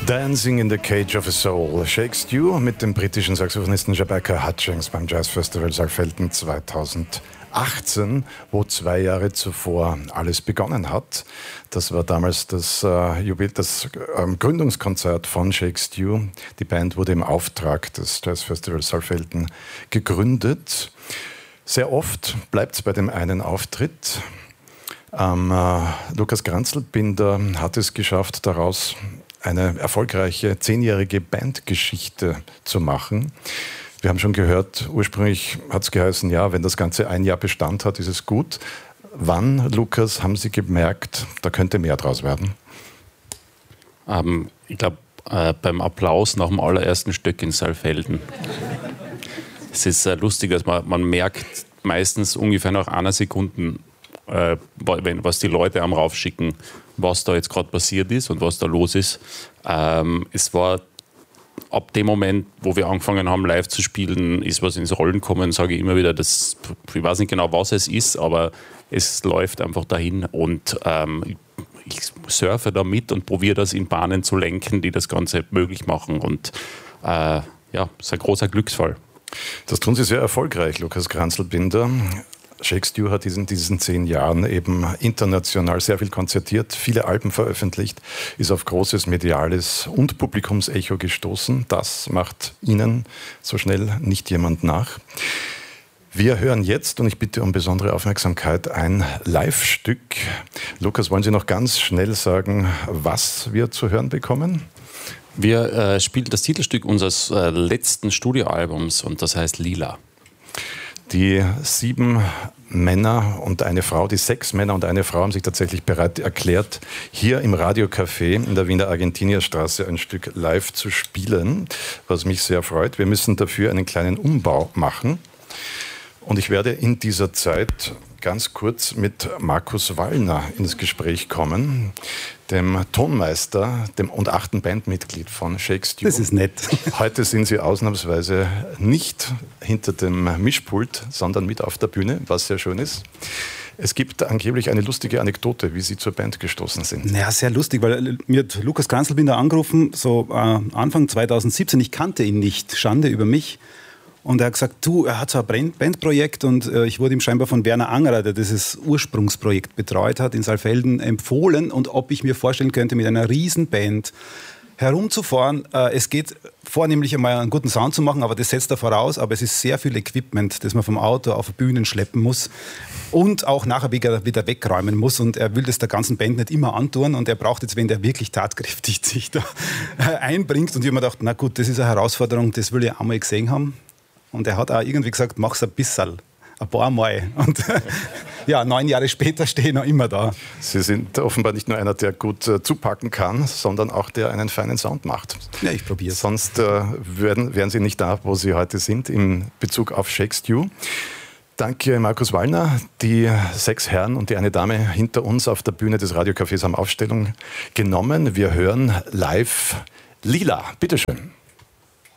Dancing in the Cage of a Soul. Shake Stew mit dem britischen Saxophonisten Rebecca Hutchings beim Jazzfestival Saalfelden 2018, wo 2 Jahre zuvor alles begonnen hat. Das war damals das Gründungskonzert von Shake Stew. Die Band wurde im Auftrag des Jazzfestivals Saalfelden gegründet. Sehr oft bleibt es bei dem einen Auftritt. Lukas Granzelbinder hat es geschafft, daraus eine erfolgreiche 10-jährige Bandgeschichte zu machen. Wir haben schon gehört, ursprünglich hat es geheißen, ja, wenn das Ganze 1 Jahr Bestand hat, ist es gut. Wann, Lukas, haben Sie gemerkt, da könnte mehr draus werden? Ich glaube, beim Applaus nach dem allerersten Stück in Saalfelden. Es ist lustig, dass man merkt meistens ungefähr nach 1 Sekunde, was die Leute am raufschicken, was da jetzt gerade passiert ist und was da los ist. Es war ab dem Moment, wo wir angefangen haben, live zu spielen, ist was ins Rollen gekommen, sage ich immer wieder, ich weiß nicht genau, was es ist, aber es läuft einfach dahin und ich surfe da mit und probiere das in Bahnen zu lenken, die das Ganze möglich machen und ja, es ist ein großer Glücksfall. Das tun Sie sehr erfolgreich, Lukas Granzelbinder. Shake Stew hat in diesen 10 Jahren eben international sehr viel konzertiert, viele Alben veröffentlicht, ist auf großes mediales und Publikumsecho gestoßen. Das macht Ihnen so schnell nicht jemand nach. Wir hören jetzt, und ich bitte um besondere Aufmerksamkeit, ein Live-Stück. Lukas, wollen Sie noch ganz schnell sagen, was wir zu hören bekommen? Wir spielen das Titelstück unseres letzten Studioalbums und das heißt Lila. Die 7 Männer und eine Frau, die 6 Männer und eine Frau haben sich tatsächlich bereit erklärt, hier im Radiocafé in der Wiener Argentinierstraße ein Stück live zu spielen, was mich sehr freut. Wir müssen dafür einen kleinen Umbau machen. Und ich werde in dieser Zeit ganz kurz mit Markus Wallner ins Gespräch kommen, dem Tonmeister und 8. Bandmitglied von Shake Stew. Das ist nett. Heute sind Sie ausnahmsweise nicht hinter dem Mischpult, sondern mit auf der Bühne, was sehr schön ist. Es gibt angeblich eine lustige Anekdote, wie Sie zur Band gestoßen sind. Ja, sehr lustig, weil mir hat Lukas Granzelbinder angerufen, so Anfang 2017, ich kannte ihn nicht, Schande über mich. Und er hat gesagt, er hat so ein Bandprojekt und ich wurde ihm scheinbar von Werner Angerer, der dieses Ursprungsprojekt betreut hat, in Saalfelden empfohlen und ob ich mir vorstellen könnte, mit einer Riesenband herumzufahren. Es geht vornehmlich einmal einen guten Sound zu machen, aber das setzt er voraus. Aber es ist sehr viel Equipment, das man vom Auto auf Bühnen schleppen muss und auch nachher wieder wegräumen muss. Und er will das der ganzen Band nicht immer antun. Und er braucht jetzt, wenn der wirklich tatkräftig sich da einbringt. Und ich habe mir gedacht, na gut, das ist eine Herausforderung, das will ich auch mal gesehen haben. Und er hat auch irgendwie gesagt, mach's ein bisschen, ein paar Mal. Und ja, 9 Jahre später stehe ich noch immer da. Sie sind offenbar nicht nur einer, der gut zupacken kann, sondern auch der einen feinen Sound macht. Ja, ich probiere es. Sonst wären Sie nicht da, wo Sie heute sind, in Bezug auf Shake Stew. Danke, Markus Wallner. Die 6 Herren und die eine Dame hinter uns auf der Bühne des Radiocafés haben Aufstellung genommen. Wir hören live Lila. Bitteschön.